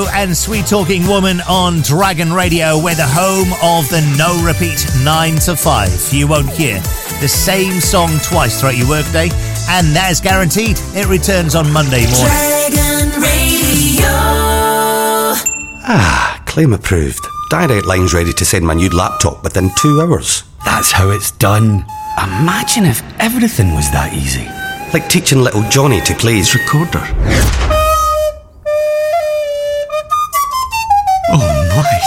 And Sweet Talking Woman on Dragon Radio. We're the home of the no repeat 9 to 5. You won't hear the same song twice throughout your workday, and that is guaranteed. It returns on Monday morning. Dragon Radio. Claim approved. Direct Line's ready to send my new laptop within 2 hours. That's how it's done. Imagine if everything was that easy. Like teaching little Johnny to play his recorder. Oh my.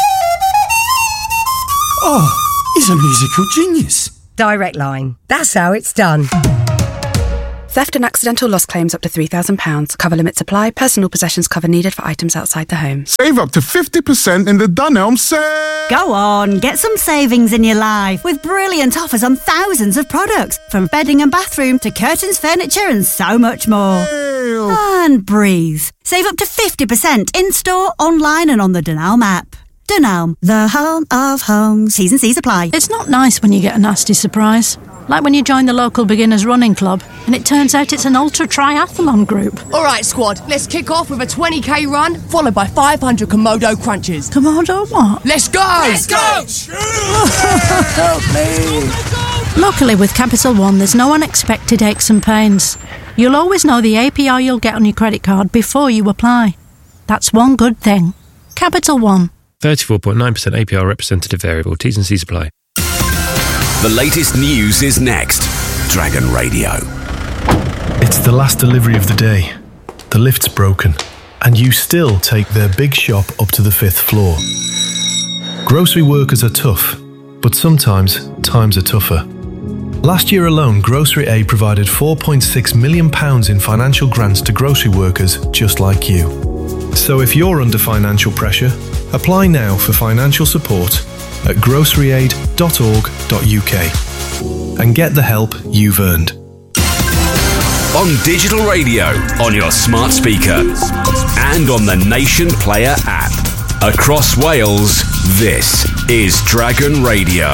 Oh, he's a musical genius. Direct Line. That's how it's done. Theft and accidental loss claims up to £3,000. Cover limits apply. Personal possessions cover needed for items outside the home. Save up to 50% in the Dunelm sale. Go on, get some savings in your life with brilliant offers on thousands of products, from bedding and bathroom to curtains, furniture and so much more. Ew. And breathe. Save up to 50% in-store, online and on the Dunelm app. Dunelm, the home of homes. T's and C's apply. It's not nice when you get a nasty surprise. Like when you join the local beginners running club and it turns out it's an ultra triathlon group. Alright squad, let's kick off with a 20k run followed by 500 Komodo crunches. Komodo what? Let's go! Let's go! Help me! Luckily with Capital One there's no unexpected aches and pains. You'll always know the APR you'll get on your credit card before you apply. That's one good thing. Capital One. 34.9% APR representative variable. T's and C's apply. The latest news is next. Dragon Radio. It's the last delivery of the day. The lift's broken, and you still take their big shop up to the 5th floor. Grocery workers are tough, but sometimes times are tougher. Last year alone, Grocery Aid provided £4.6 million in financial grants to grocery workers just like you. So if you're under financial pressure, apply now for financial support at groceryaid.org.uk and get the help you've earned. On digital radio, on your smart speaker, and on the Nation Player app. Across Wales, this is Dragon Radio.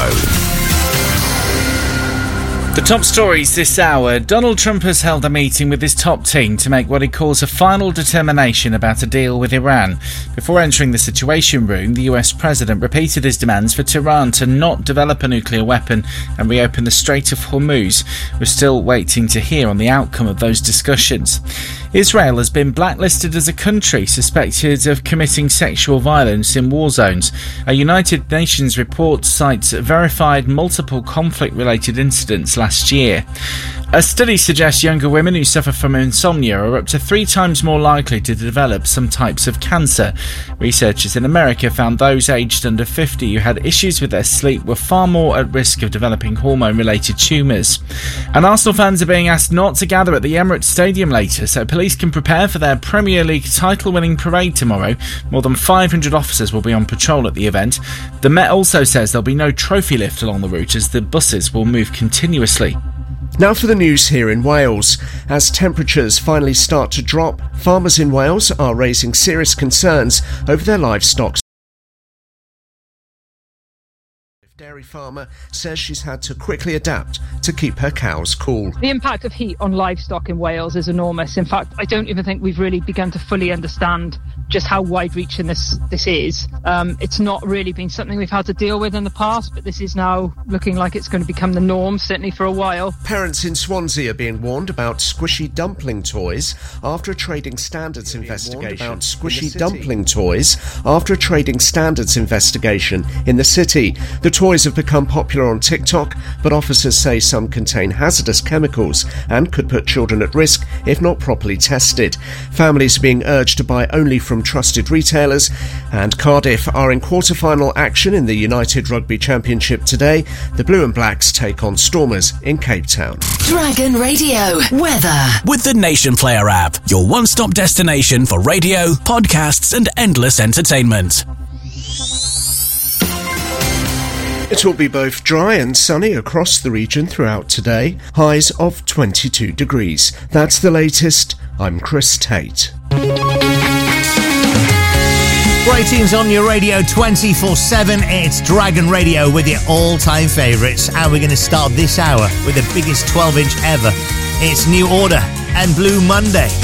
The top stories this hour. Donald Trump has held a meeting with his top team to make what he calls a final determination about a deal with Iran. Before entering the Situation Room, the US president repeated his demands for Tehran to not develop a nuclear weapon and reopen the Strait of Hormuz. We're still waiting to hear on the outcome of those discussions. Israel has been blacklisted as a country suspected of committing sexual violence in war zones. A United Nations report cites verified multiple conflict-related incidents last year. A study suggests younger women who suffer from insomnia are up to 3 times more likely to develop some types of cancer. Researchers in America found those aged under 50 who had issues with their sleep were far more at risk of developing hormone-related tumours. And Arsenal fans are being asked not to gather at the Emirates Stadium later so police can prepare for their Premier League title-winning parade tomorrow. More than 500 officers will be on patrol at the event. The Met also says there'll be no trophy lift along the route as the buses will move continuously. Now for the news here in Wales. As temperatures finally start to drop, farmers in Wales are raising serious concerns over their livestock. Dairy farmer says she's had to quickly adapt to keep her cows cool. The impact of heat on livestock in Wales is enormous. In fact, I don't even think we've really begun to fully understand just how wide-reaching this is. It's not really been something we've had to deal with in the past, but this is now looking like it's going to become the norm, certainly for a while. Parents in Swansea are being warned about squishy dumpling toys after a trading standards investigation. In the city. The toys have become popular on TikTok, but officers say some contain hazardous chemicals and could put children at risk if not properly tested. Families are being urged to buy only from trusted retailers, and Cardiff are in quarter-final action in the United Rugby Championship today. The Blue and Blacks take on Stormers in Cape Town. Dragon Radio weather. With the Nation Player app, your one-stop destination for radio, podcasts and endless entertainment. It will be both dry and sunny across the region throughout today, highs of 22 degrees. That's the latest. I'm Chris Tate. Great tunes on your radio 24/7. It's Dragon Radio with your all-time favourites. And we're going to start this hour with the biggest 12-inch ever. It's New Order and Blue Monday.